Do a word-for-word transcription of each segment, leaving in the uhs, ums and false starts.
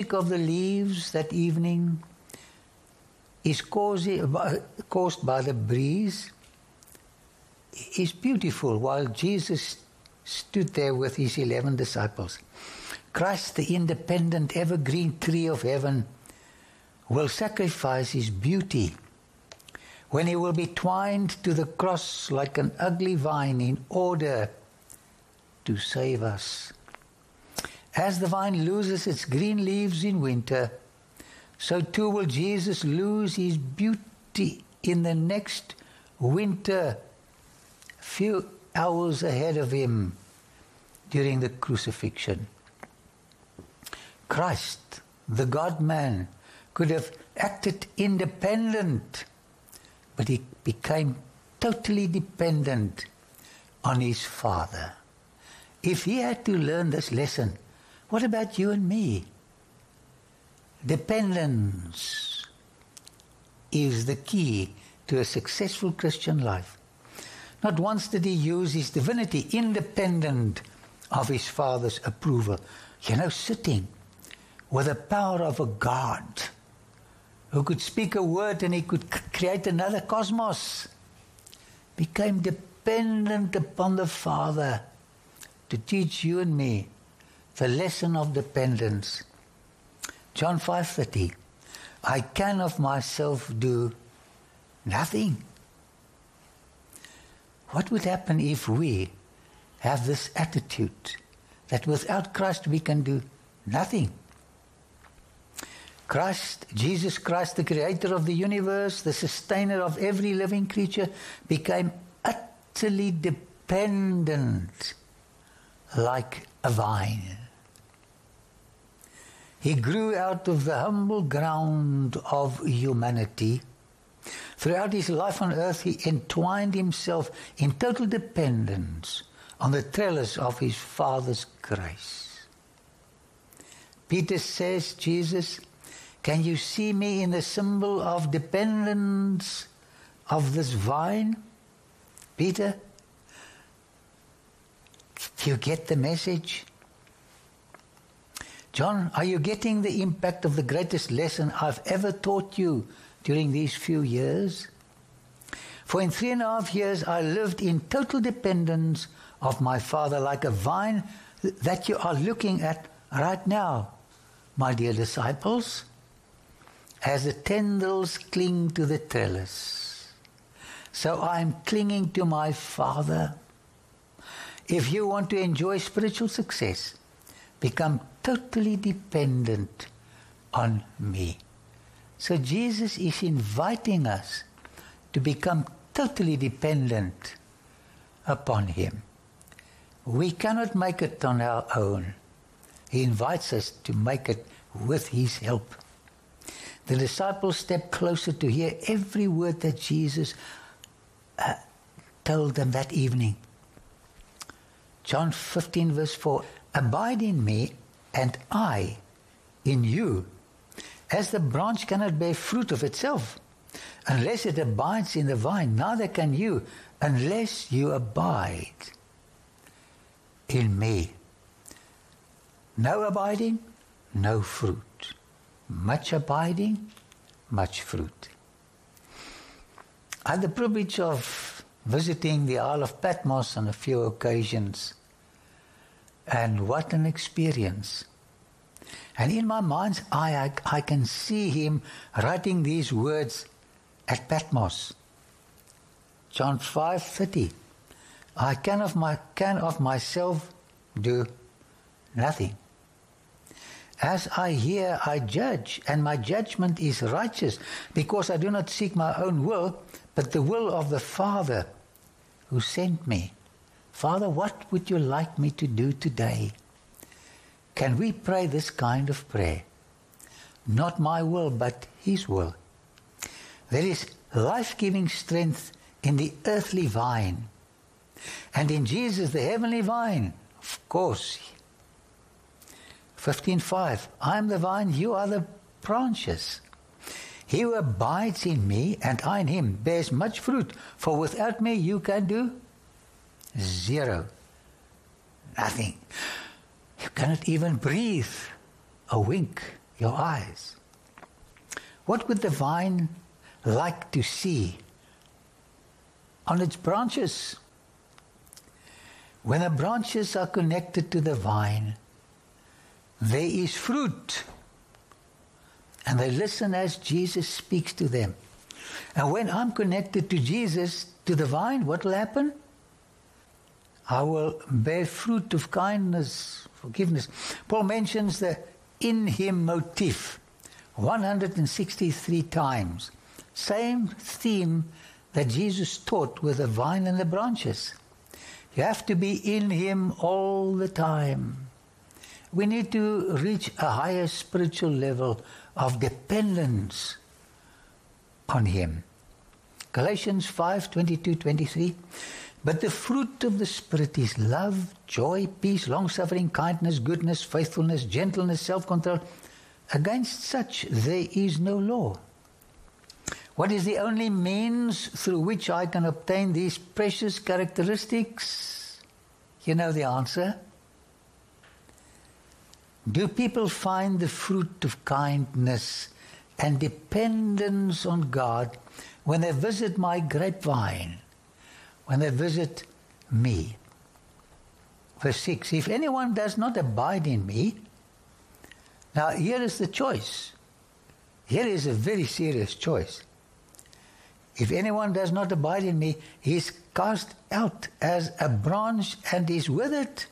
music of the leaves that evening is causing, caused by the breeze is beautiful while Jesus stood there with his eleven disciples. Christ, the independent, evergreen tree of heaven, will sacrifice his beauty when he will be twined to the cross like an ugly vine in order to save us. As the vine loses its green leaves in winter, so too will Jesus lose his beauty in the next winter, few hours ahead of him during the crucifixion. Christ, the God-man, could have acted independent, but he became totally dependent on his Father. If he had to learn this lesson, what about you and me? Dependence is the key to a successful Christian life. Not once did he use his divinity independent of his Father's approval. You know, sitting with the power of a God who could speak a word and he could create another cosmos, became dependent upon the Father to teach you and me the lesson of dependence. John five thirty, I can of myself do nothing. What would happen if we have this attitude that without Christ we can do nothing? Christ, Jesus Christ, the creator of the universe, the sustainer of every living creature, became utterly dependent like a vine. He grew out of the humble ground of humanity. Throughout his life on earth, he entwined himself in total dependence on the trellis of his Father's grace. Peter says, Jesus, can you see me in the symbol of dependence of this vine? Peter, do you get the message? John, are you getting the impact of the greatest lesson I've ever taught you during these few years? For in three and a half years I lived in total dependence of my Father, like a vine that you are looking at right now, my dear disciples, as the tendrils cling to the trellis. So I'm clinging to my Father. If you want to enjoy spiritual success, become totally dependent on me. So Jesus is inviting us to become totally dependent upon him. We cannot make it on our own. He invites us to make it with his help. The disciples stepped closer to hear every word that Jesus uh, told them that evening. John fifteen verse four, abide in me and I in you, as the branch cannot bear fruit of itself unless it abides in the vine, neither can you unless you abide in me. No abiding, no fruit. Much abiding, much fruit. I had the privilege of visiting the Isle of Patmos on a few occasions. And what an experience. And in my mind's eye, I, I can see him writing these words at Patmos. John five thirty. I can of, my, can of myself do nothing. As I hear, I judge, and my judgment is righteous, because I do not seek my own will, but the will of the Father who sent me. Father, what would you like me to do today? Can we pray this kind of prayer? Not my will, but his will. There is life-giving strength in the earthly vine, and in Jesus, the heavenly vine, of course. fifteen five, I am the vine, you are the branches. He who abides in me and I in him bears much fruit, for without me you can do zero. Nothing. You cannot even breathe a wink your eyes. What would the vine like to see on its branches? When the branches are connected to the vine, there is fruit. And they listen as Jesus speaks to them. And when I'm connected to Jesus, to the vine, what will happen? I will bear fruit of kindness, forgiveness. Paul mentions the in him motif one hundred sixty-three times. Same theme that Jesus taught with the vine and the branches. You have to be in him all the time. We need to reach a higher spiritual level of dependence on him. Galatians five, twenty-two, twenty-three. But the fruit of the Spirit is love, joy, peace, long-suffering, kindness, goodness, faithfulness, gentleness, self-control. Against such there is no law. What is the only means through which I can obtain these precious characteristics? You know the answer. Do people find the fruit of kindness and dependence on God when they visit my grapevine, when they visit me? Verse six, if anyone does not abide in me, now here is the choice. Here is a very serious choice. If anyone does not abide in me, he is cast out as a branch and is withered.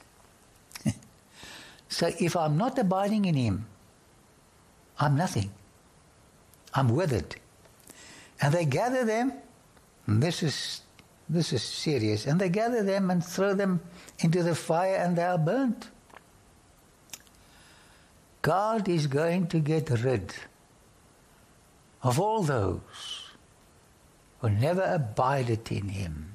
So if I'm not abiding in him, I'm nothing. I'm withered. And they gather them, and this is this is serious, and they gather them and throw them into the fire and they are burnt. God is going to get rid of all those who never abided in him.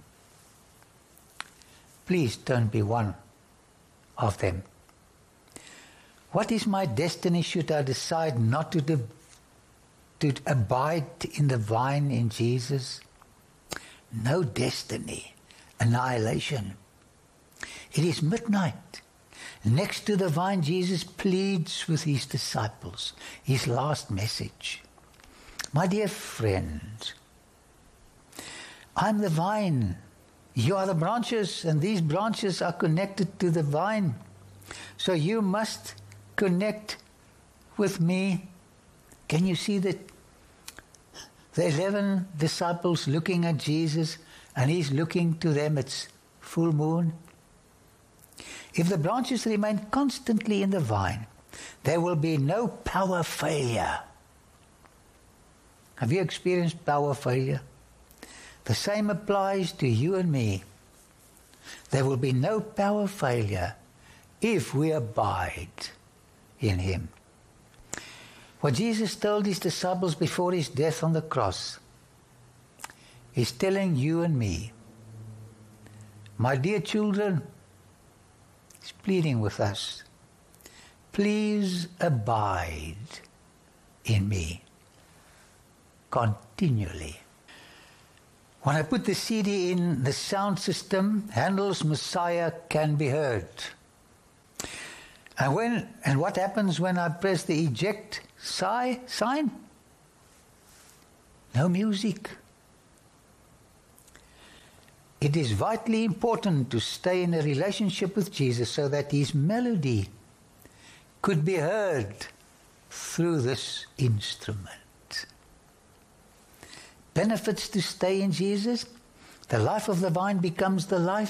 Please don't be one of them. What is my destiny should I decide not to, de- to abide in the vine in Jesus? No destiny, annihilation. It is midnight. Next to the vine, Jesus pleads with his disciples, his last message. My dear friend, I'm the vine. You are the branches, and these branches are connected to the vine. So you must connect with me. Can you see that the eleven disciples looking at Jesus and he's looking to them? It's full moon. If the branches remain constantly in the vine, there will be no power failure. Have you experienced power failure? The same applies to you and me. There will be no power failure if we abide in him. What Jesus told his disciples before his death on the cross, he's telling you and me, my dear children, he's pleading with us, please abide in me continually. When I put the C D in the sound system, Handel's Messiah can be heard. And when and what happens when I press the eject sigh, sign? No music. It is vitally important to stay in a relationship with Jesus so that his melody could be heard through this instrument. Benefits to stay in Jesus. The life of the vine becomes the life